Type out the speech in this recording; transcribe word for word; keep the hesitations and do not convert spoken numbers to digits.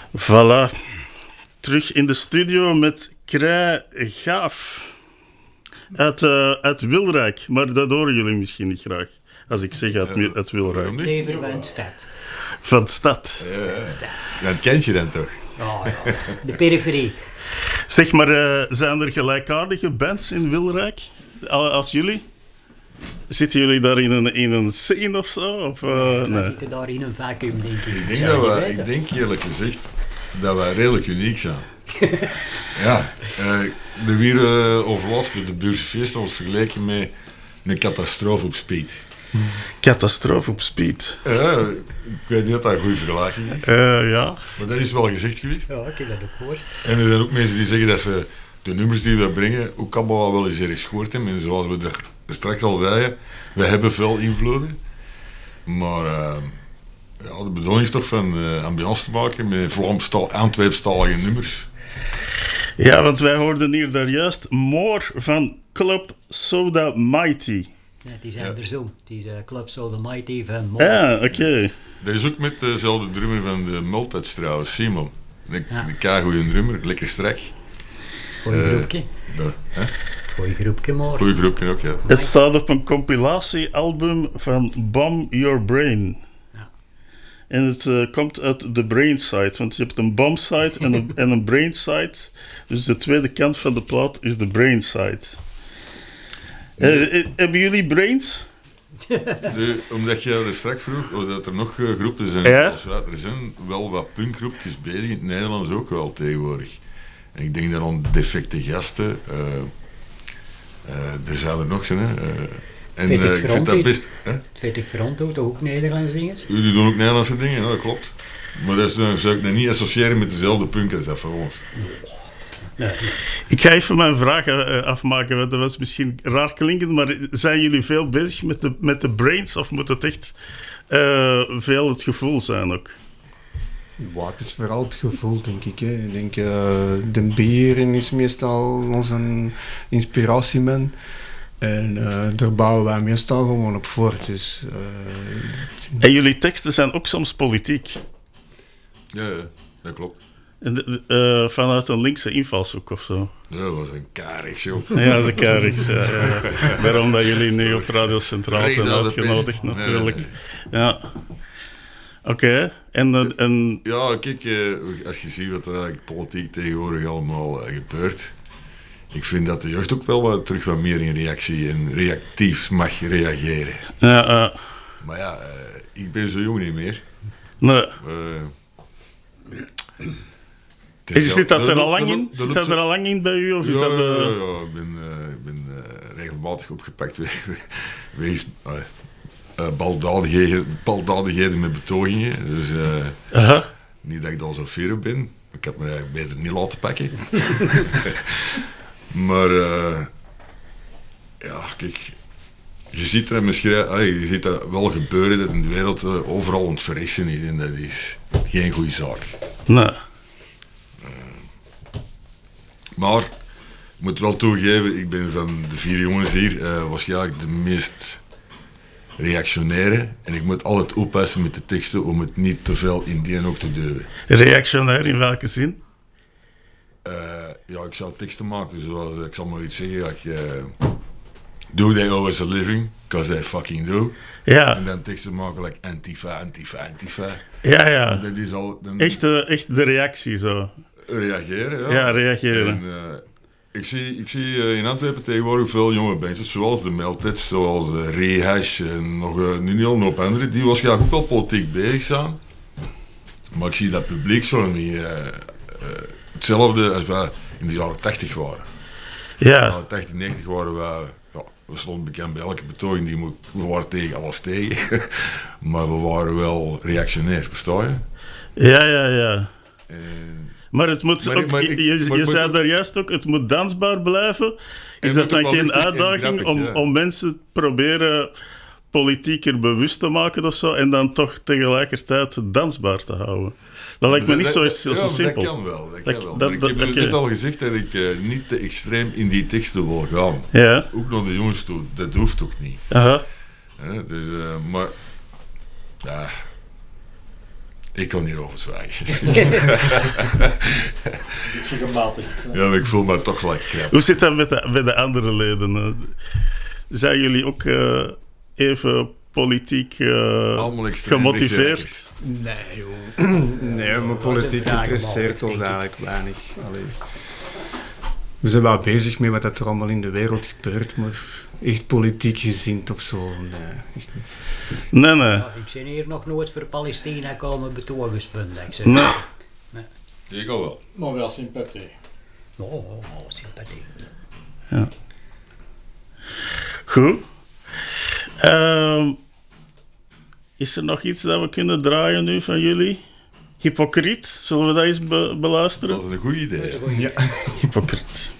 Voilà. Terug in de studio met Krij Gaaf. Uit, uh, uit Wilrijk, maar dat horen jullie misschien niet graag. Als ik zeg uit, uh, uit Wilrijk. Lever van stad. Van stad. Ja, ja. Dat kent je dan toch? Oh, ja. De periferie. Zeg maar, uh, zijn er gelijkaardige bands in Wilrijk als jullie? Zitten jullie daar in een, in een scene of zo? Of, uh, nee, nee. We zitten daar in een vacuüm, denk ik. Ik denk, dat we, ik denk eerlijk gezegd dat wij redelijk uniek zijn. Ja, uh, de wieren overlast met de Buurse Feest wordt vergeleken met een catastrofe op speed. Catastrofe op speed? Ja, ik weet niet of dat een goede vergelijking is. Uh, ja. Maar dat is wel gezegd geweest. Ja, ik heb dat ook gehoord. En er zijn ook mensen die zeggen dat ze de nummers die we brengen ook allemaal wel eens ergens gehoord hebben. En zoals we er straks al zeiden, we hebben veel invloeden. Maar uh, ja, de bedoeling is toch van uh, ambiance te maken met Vlaamstalige, Antwerpstalige nummers. Ja, want wij hoorden hier daar juist More van Club Soda Mighty. Ja, die zijn ja. er zo. Die is uh, Club Soda Mighty van More. Ja, oké. Okay. Dat is ook met dezelfde drummer van de Multits trouwens, Simon. Een, ja. een keigoeie drummer, lekker strak. Goeie uh, groepje. Goeie groepje, maar. Goeie groepje ook, ja. Het staat op een compilatiealbum van Bomb Your Brain. Ja. En het uh, komt uit de Brain Side, want je hebt een Bomb Side en een, en een Brain Side. Dus de tweede kant van de plaat is de Brain Side. Uh, uh, hebben jullie brains? Nee, omdat je er straks vroeg, oh, dat er nog uh, groepen zijn. Ja? Er zijn wel wat punkgroepjes bezig, in het Nederlands ook wel tegenwoordig. En ik denk dat aan defecte gasten, uh, uh, er zijn er nog zijn. Hè. Uh, en Vettig uh, ik vind dat best. Hè? Vettig Front doet ook Nederlandse dingen? Jullie doen ook Nederlandse dingen, ja, dat klopt. Maar dat is, uh, zou ik dat niet associëren met dezelfde punk als dat voor ons. Nee. Ik ga even mijn vraag uh, afmaken, want dat was misschien raar klinkend, maar zijn jullie veel bezig met de, met de brains of moet het echt uh, veel het gevoel zijn ook? Ja, het is vooral het gevoel, denk ik. Hè. Ik denk, uh, de bieren is meestal onze inspiratieman. En uh, daar bouwen wij meestal gewoon op voort. Dus, uh, en jullie teksten zijn ook soms politiek? Ja, ja, dat klopt. En de, de, uh, vanuit een linkse invalshoek of zo? Ja, dat was een karig show. Ja, dat is een karig. Ja, ja, ja. Daarom dat jullie nu op Radio Centraal zijn uitgenodigd, natuurlijk. Nee, nee. Ja. Oké, okay. en, uh, en... Ja, kijk, uh, als je ziet wat er eigenlijk politiek tegenwoordig allemaal uh, gebeurt, ik vind dat de jeugd ook wel wat terug wat meer in reactie en reactief mag reageren. Ja, uh... Maar ja, uh, ik ben zo jong niet meer. Nee. Uh, is zit dat er al lang in? Zit dat er al lang in bij u? Of is ja, dat de... ja, ja, ik ben, uh, ik ben uh, regelmatig opgepakt wegens uh, uh, baldadigheden, baldadigheden met betogingen. Dus uh, uh-huh. Niet dat ik daar zo fier op ben. Ik heb me eigenlijk beter niet laten pakken. Maar uh, ja, kijk, je ziet dat misschien, je ziet dat wel gebeuren dat in de wereld uh, overal aan het verrechten is en dat is geen goede zaak. Nee. Maar, ik moet wel toegeven, ik ben van de vier jongens hier uh, waarschijnlijk de meest reactionaire. En ik moet altijd oppassen met de teksten om het niet te veel in die en ook te duwen. Reactionair in welke zin? Uh, ja, ik zou teksten maken zoals, ik zal maar iets zeggen, like, uh, do they always a living? Because they fucking do. Ja. En dan teksten maken, like Antifa, Antifa, Antifa. Ja, ja. Dat is al, dan, echt, uh, echt de reactie zo. Reageren, ja. Ja, reageren. En, uh, ik zie, ik zie uh, in Antwerpen tegenwoordig veel jonge bandjes, zoals de Meltits, zoals uh, Rehash en nog uh, nu al een hoop andere, die waarschijnlijk ook wel politiek bezig zijn. Maar ik zie dat publiek zo niet uh, uh, hetzelfde als wij in de jaren tachtig waren. Ja. In de jaren tachtig, negentig waren wij, ja, we stonden bekend bij elke betoging, die we, we waren tegen alles tegen. Maar we waren wel reactionair, versta je? Ja, ja, ja. En, Maar het moet maar, ook, maar, je, je, maar, je zei maar, daar juist ook, het moet dansbaar blijven. Is dat dan geen uitdaging grappig, om, ja. om mensen te proberen politieker bewust te maken of zo, en dan toch tegelijkertijd dansbaar te houden? Dat lijkt me niet zo, zo, zo ja, simpel. Dat kan wel. Dat kan dat, wel. Dat, ik dat, heb okay. net al gezegd dat ik uh, niet te extreem in die teksten wil gaan. Ja. Ook naar de jongens toe, dat hoeft ook niet. Aha. Ja, dus, uh, maar ja, Ik kan hierover zwijgen. Beetje gematigd. Ja, maar ik voel me toch gelijk krap. Hoe zit dat met de, met de andere leden? eh? Zijn jullie ook eh, even politiek eh, Allemaal extreem gemotiveerd? rechtse Nee, joh. Nee, maar politiek vragen interesseert mogelijk, ons denk ik. eigenlijk weinig. Allee. We zijn wel bezig met wat er allemaal in de wereld gebeurt, maar echt politiek gezind of zo, nee, echt niet. Nee, nee. Ja, ik ben hier nog nooit voor Palestina komen betogenspunten. Ik zeg, nee. Ik al wel. Maar wel sympathie. oh, oh, oh, sympathie. Goed. Ehm, is er nog iets dat we kunnen draaien nu van jullie? Hypocriet, zullen we dat eens be- beluisteren? Dat is een goed idee. Dat is een goeie. Hypocriet.